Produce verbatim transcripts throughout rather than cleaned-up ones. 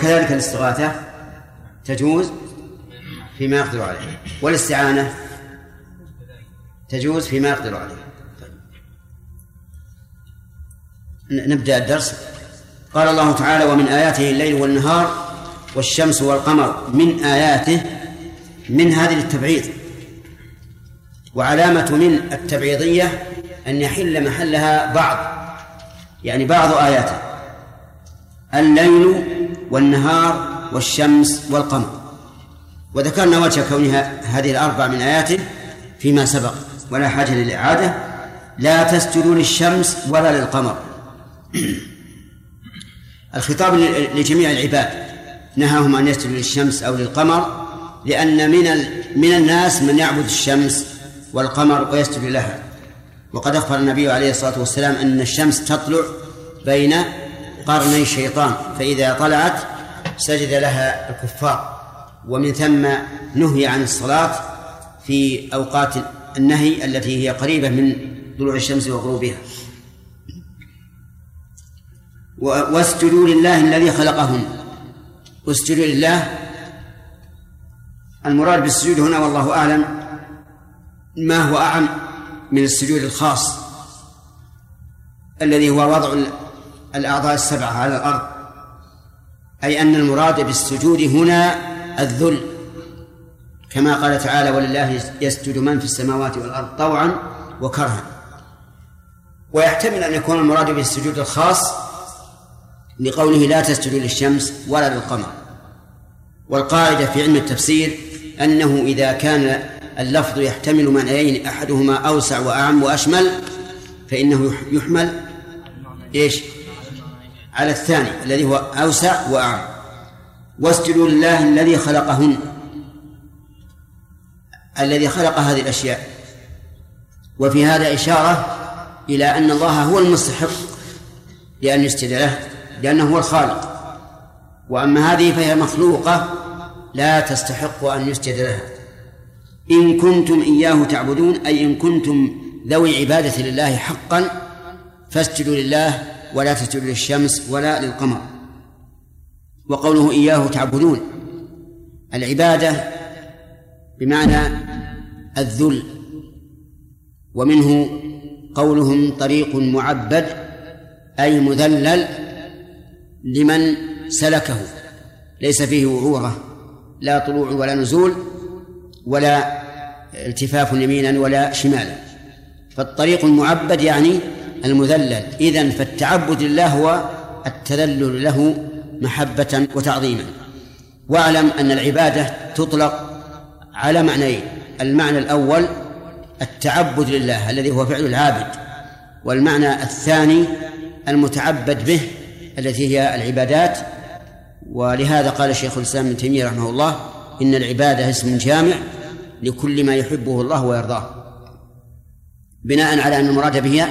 وكذلك الاستغاثة تجوز فيما يقدر عليه، والاستعانة تجوز فيما يقدر عليه. نبدأ الدرس. قال الله تعالى: ومن آياته الليل والنهار والشمس والقمر من آياته. من هذه التبعيض، وعلامة من التبعيضية أن يحل محلها بعض، يعني بعض آياته: الليل والنهار والشمس والقمر. وذكرنا وجه كونها هذه الأربع من آياته فيما سبق ولا حاجة للإعادة. لا تسجدوا للشمس ولا للقمر. الخطاب لجميع العباد، نهاهم أن يسجدوا للشمس أو للقمر، لأن من من الناس من يعبد الشمس والقمر ويسجد لها. وقد أخبر النبي عليه الصلاة والسلام أن الشمس تطلع بين قرني الشيطان، فإذا طلعت سجد لها الكفار، ومن ثم نهي عن الصلاة في أوقات النهي التي هي قريبة من طلوع الشمس وغروبها. واسجدوا لله الذي خلقهن. واسجدوا لله، المراد بالسجود هنا والله أعلم ما هو أعم من السجود الخاص الذي هو وضع الأعضاء السبعة على الأرض، أي أن المراد بالسجود هنا الذل، كما قال تعالى: ولله يسجد من في السماوات والأرض طوعا وكرها. ويحتمل أن يكون المراد بالسجود الخاص لقوله: لا تسجدوا للشمس ولا للقمر. والقاعدة في علم التفسير أنه إذا كان اللفظ يحتمل معنيين أحدهما أوسع وأعم وأشمل فإنه يحمل إيش؟ على الثاني الذي هو أوسع وأعم. واسجدوا لله الذي خلقهن، الذي خلق هذه الأشياء. وفي هذا إشارة إلى أن الله هو المستحق لأن يسجد له، لأنه هو الخالق. وأما هذه فهي مخلوقة لا تستحق أن يسجد لها. إن كنتم إياه تعبدون، أي إن كنتم ذوي عبادة لله حقا فاسجدوا لله ولا تسجدوا للشمس ولا للقمر. وقوله إياه تعبدون، العبادة بمعنى الذل. ومنه قولهم طريق معبد، أي مذلل لمن سلكه، ليس فيه وعورة، لا طلوع ولا نزول ولا التفاف يمينا ولا شمالا. فالطريق المعبد يعني المذلل. إذن فالتعبد لله هو التذلل له محبة وتعظيما. واعلم أن العبادة تطلق على معنيين: المعنى الأول التعبد لله الذي هو فعل العابد، والمعنى الثاني المتعبد به التي هي العبادات. ولهذا قال شيخ الإسلام ابن تيمية رحمه الله: إن العبادة اسم جامع لكل ما يحبه الله ويرضاه، بناء على أن المراد به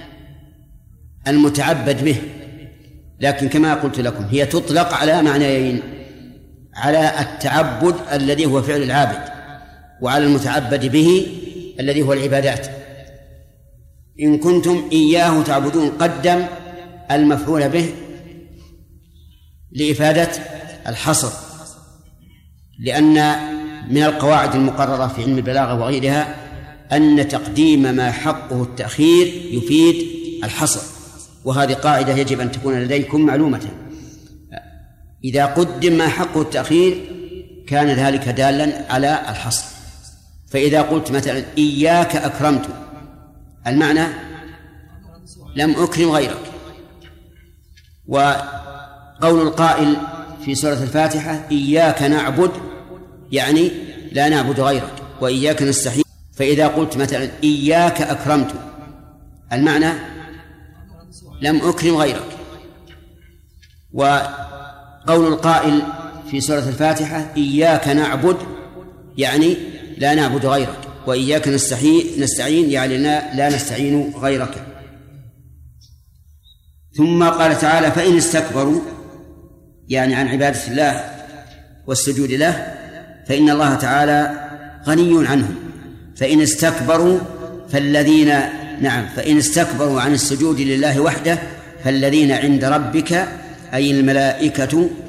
المتعبد به. لكن كما قلت لكم هي تطلق على معنيين: على التعبد الذي هو فعل العابد، وعلى المتعبد به الذي هو العبادات. إن كنتم إياه تعبدون، قدم المفعول به لإفادة الحصر، لأن من القواعد المقررة في علم البلاغة وغيرها أن تقديم ما حقه التأخير يفيد الحصر، وهذه قاعدة يجب أن تكون لديكم معلومة. إذا قدم ما حقه التأخير كان ذلك دالا على الحصر. فإذا قلت مثلا إياك أكرمت، المعنى لم أكرم غيرك. وقول القائل في سورة الفاتحة إياك نعبد يعني لا نعبد غيرك، وإياك نستحيي. فإذا قلت مثلا إياك أكرمت، المعنى لم أكرم غيرك. وقول القائل في سورة الفاتحة إياك نعبد يعني لا نعبد غيرك، وإياك نستحيي نستعين يعني لا, لا نستعين غيرك. ثم قال تعالى فإن استكبروا يعني عن عبادة الله والسجود له فإن الله تعالى غني عنهم. فإن استكبروا فالذين نعم فإن استكبروا عن السجود لله وحده فالذين عند ربك أي الملائكة